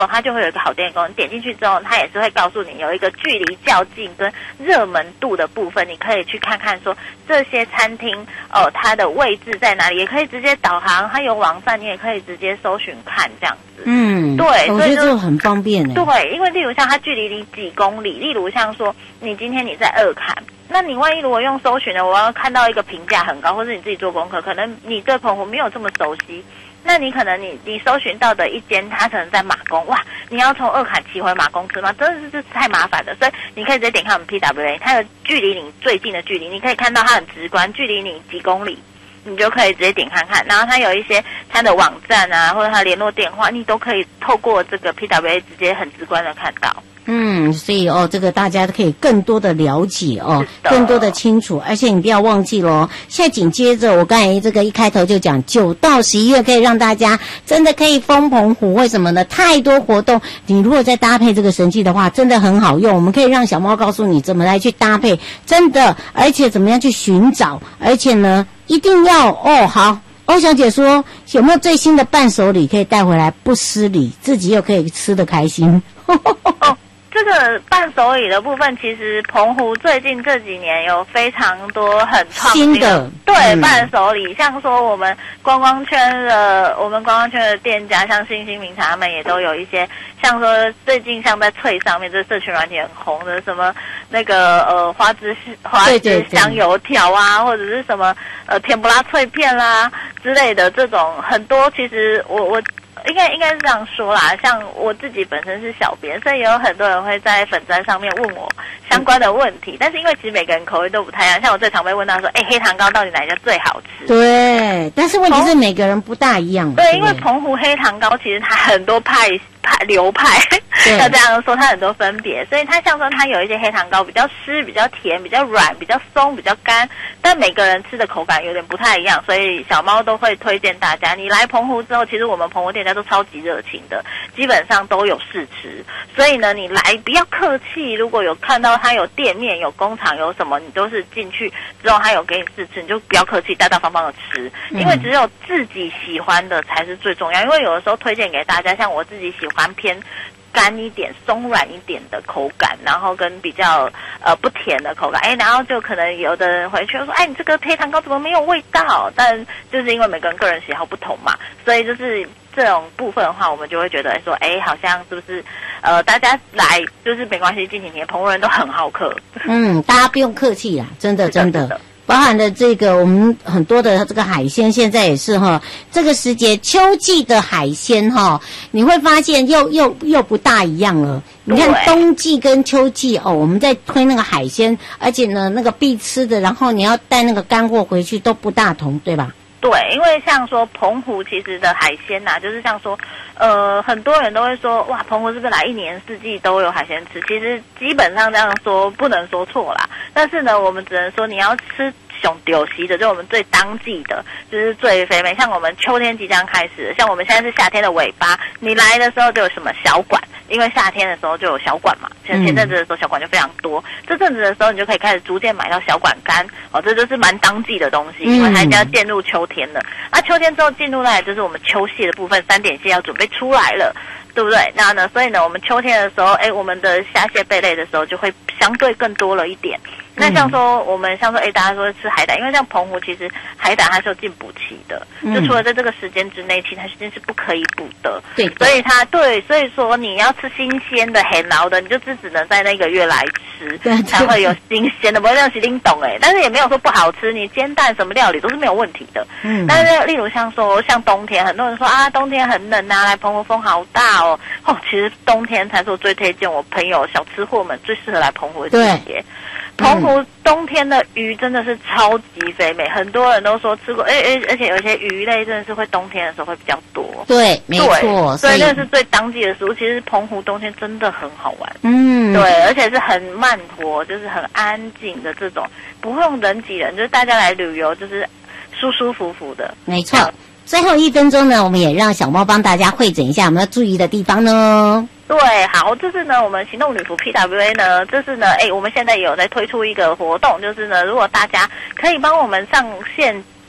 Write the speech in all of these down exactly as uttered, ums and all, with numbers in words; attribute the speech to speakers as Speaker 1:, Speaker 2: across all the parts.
Speaker 1: 它就会有一个好店工，你点进去之后，它也是会告诉你有一个距离较近跟热门度的部分，你可以去看看说这些餐厅哦、呃，它的位置在哪里，也可以直接导航，它有网站，你也可以直接搜寻看这样子。
Speaker 2: 嗯，
Speaker 1: 对，
Speaker 2: 我觉得这个很方便诶。
Speaker 1: 对，因为例如像它距离你几公里，例如像说你今天你在二坎。那你万一如果用搜寻的，我要看到一个评价很高，或是你自己做功课，可能你对澎湖没有这么熟悉，那你可能你你搜寻到的一间，它可能在马公，哇，你要从二坎骑回马公吃吗？真的是是太麻烦了，所以你可以直接点看我们 P W A， 它的距离你最近的距离，你可以看到它很直观，距离你几公里，你就可以直接点看看，然后它有一些它的网站啊，或者它联络电话，你都可以透过这个 P W A 直接很直观的看到。
Speaker 2: 嗯，所以哦，这个大家可以更多的了解哦，更多的清楚，而且你不要忘记咯，现在紧接着我刚才这个一开头就讲，九到十一月可以让大家真的可以疯澎湖，为什么呢？太多活动，你如果再搭配这个神器的话，真的很好用。我们可以让小猫告诉你怎么来去搭配，真的，而且怎么样去寻找，而且呢，一定要哦好。欧小姐说，有没有最新的伴手礼可以带回来，不失礼，自己又可以吃得开心？
Speaker 1: 哦，这个伴手礼的部分，其实澎湖最近这几年有非常多很创新的对、嗯、伴手礼，像说我们观光圈的我们观光圈的店家，像星星名茶他们也都有一些，像说最近像在脆上面，这社群软体很红的什么那个呃花枝花枝香油条啊，或者是什么呃甜不辣脆片啦之类的这种很多，其实我我。应该应该是这样说啦，像我自己本身是小编，所以也有很多人会在粉专上面问我相关的问题，但是因为其实每个人口味都不太一样，像我最常被问到说，哎、欸，黑糖糕到底哪一家最好吃？
Speaker 2: 对，但是问题是每个人不大一样。
Speaker 1: 对，因为澎湖黑糖糕其实它很多派派流派，要这样说，它很多分别，所以它像说它有一些黑糖糕比较湿、比较甜、比较软、比较松、比较干，但每个人吃的口感有点不太一样，所以小猫都会推荐大家，你来澎湖之后，其实我们澎湖店家都超级热情的，基本上都有试吃，所以呢，你来不要客气，如果有看到它有店面、有工厂、有什么，你都是进去之后它有给你试吃，你就不要客气，大大方方的吃，因为只有自己喜欢的才是最重要。因为有的时候推荐给大家，像我自己喜欢偏干一点、松软一点的口感，然后跟比较呃不甜的口感，哎，然后就可能有的人回去说，哎，你这个黑糖糕怎么没有味道？但就是因为每个人个人喜好不同嘛，所以就是这种部分的话，我们就会觉得说，哎，好像是不是呃大家来就是没关系，近几年澎湖人都很好客。嗯，
Speaker 2: 大家不用客气啦，真的真的。包含了这个我们很多的这个海鲜，现在也是哈，这个时节秋季的海鲜哈，你会发现又又又不大一样了。你看冬季跟秋季哦，我们在推那个海鲜，而且呢那个必吃的，然后你要带那个干货回去都不大同，对吧？
Speaker 1: 对，因为像说澎湖其实的海鲜呐、啊，就是像说，呃，很多人都会说，哇，澎湖是不是来一年四季都有海鲜吃？其实基本上这样说不能说错啦，但是呢，我们只能说你要吃熊丢席的，就我们最当季的，就是最肥美。像我们秋天即将开始，像我们现在是夏天的尾巴，你来的时候就有什么小馆，因为夏天的时候就有小馆嘛，前前阵子的时候小馆就非常多，嗯、这阵子的时候你就可以开始逐渐买到小馆干哦，这就是蛮当季的东西，因为它已经要进入秋天了。啊，秋天之后进入来就是我们秋蟹的部分，三点蟹要准备出来了。对不对？那呢，所以呢，我们秋天的时候，哎，我们的虾蟹贝类的时候就会相对更多了一点。那像说我们像说，哎，大家说吃海胆，因为像澎湖其实海胆它是有进补期的，嗯、就除了在这个时间之内，其他时间是不可以补的。对，所以它对，所以说你要吃新鲜的、很老的，你就只只能在那个月来吃，才会有新鲜的。不要是拎懂哎，但是也没有说不好吃，你煎蛋什么料理都是没有问题的。嗯，但是例如像说像冬天，很多人说啊，冬天很冷啊，来澎湖风好大哦。哦，其实冬天才是我最推荐我朋友小吃货们最适合来澎湖的季节。澎湖冬天的鱼真的是超级肥美，很多人都说吃过，哎哎，而且有些鱼类真的是会冬天的时候会比较多。
Speaker 2: 对，没错，
Speaker 1: 所以那是最当季的食物。其实澎湖冬天真的很好玩，
Speaker 2: 嗯，
Speaker 1: 对，而且是很慢活，就是很安静的这种，不会用人挤人，就是大家来旅游就是舒舒服服的。
Speaker 2: 没错。最后一分钟呢，我们也让小猫帮大家汇整一下我们要注意的地方呢。
Speaker 1: 对，好，这是呢我们行动旅服 P W A 呢，这是呢，哎，我们现在也有在推出一个活动，就是呢，如果大家可以帮我们上线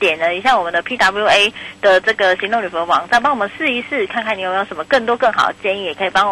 Speaker 1: 点了一下我们的 P W A 的这个行动旅游网站，帮我们试一试，看看你有没有什么更多更好的建议，也可以帮我